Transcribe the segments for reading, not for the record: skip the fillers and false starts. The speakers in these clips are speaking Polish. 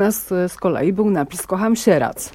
nas z kolei był napis "Kocham Sieradz"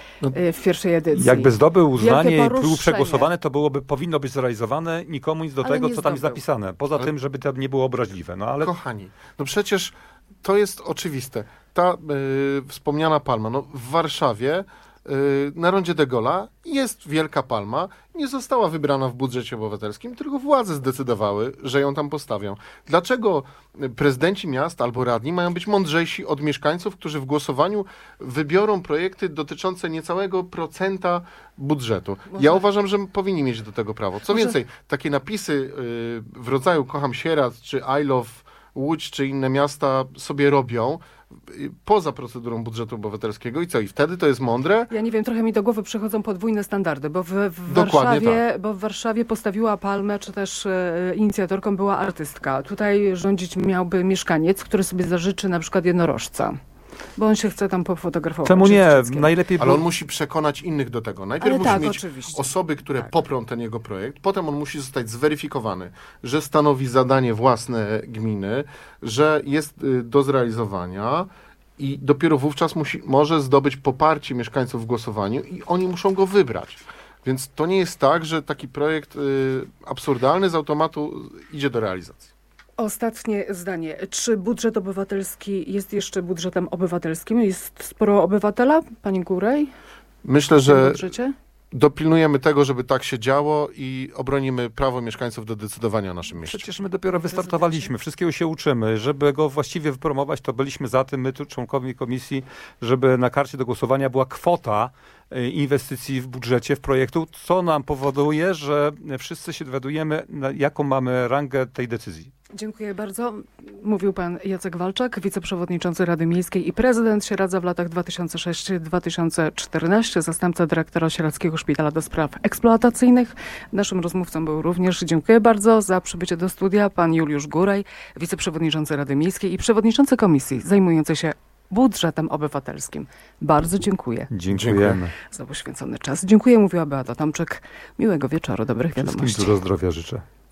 w pierwszej edycji. Jakby zdobył uznanie i był poruszenie. przegłosowane, to powinno być zrealizowane, nikomu nic do Ale tego, nie co tam jest zdobył. napisane. Poza tym, żeby to nie było obraźliwe. No ale Kochani, no przecież to jest oczywiste. Ta wspomniana palma, no w Warszawie na rondzie de Gaulle'a jest wielka palma, nie została wybrana w budżecie obywatelskim, tylko władze zdecydowały, że ją tam postawią. Dlaczego prezydenci miast albo radni mają być mądrzejsi od mieszkańców, którzy w głosowaniu wybiorą projekty dotyczące niecałego procenta budżetu? Ja uważam, że powinni mieć do tego prawo. Co więcej, takie napisy w rodzaju "Kocham Sieradz" czy "I love Łódź" czy inne miasta sobie robią poza procedurą budżetu obywatelskiego i co? I wtedy to jest mądre? Ja nie wiem, trochę mi do głowy przychodzą podwójne standardy, bo Dokładnie w Warszawie postawiła palmę, czy też inicjatorką była artystka. Tutaj rządzić miałby mieszkaniec, który sobie zażyczy na przykład jednorożca, bo on się chce tam pofotografować. czemu nie? Wszystkim. Najlepiej Ale on musi przekonać innych do tego. Najpierw Ale musi tak, mieć oczywiście. osoby, które poprą ten jego projekt, potem on musi zostać zweryfikowany, że stanowi zadanie własne gminy, że jest do zrealizowania i dopiero wówczas może zdobyć poparcie mieszkańców w głosowaniu i oni muszą go wybrać. Więc to nie jest tak, że taki projekt absurdalny z automatu idzie do realizacji. Ostatnie zdanie. Czy budżet obywatelski jest jeszcze budżetem obywatelskim? Jest sporo obywatela, pani Górej? Myślę, W tym że budżecie? dopilnujemy tego, żeby tak się działo i obronimy prawo mieszkańców do decydowania o naszym mieście. Przecież my dopiero wystartowaliśmy, wszystkiego się uczymy. Żeby go właściwie wypromować, to byliśmy za tym, my tu członkowie komisji, żeby na karcie do głosowania była kwota inwestycji w budżecie, w projektu, co nam powoduje, że wszyscy się dowiadujemy, jaką mamy rangę tej decyzji. Dziękuję bardzo. Mówił pan Jacek Walczak, wiceprzewodniczący Rady Miejskiej i prezydent Sieradza w latach 2006-2014, zastępca dyrektora Sieradzkiego Szpitala do Spraw Eksploatacyjnych. Naszym rozmówcą był również, dziękuję bardzo za przybycie do studia, pan Juliusz Górej, wiceprzewodniczący Rady Miejskiej i przewodniczący komisji zajmujący się budżetem obywatelskim. Bardzo dziękuję Dziękujemy. za poświęcony czas. Dziękuję, mówiła Beata Tomczyk. Miłego wieczoru, dobrych Wszystkim wiadomości. dużo zdrowia życzę.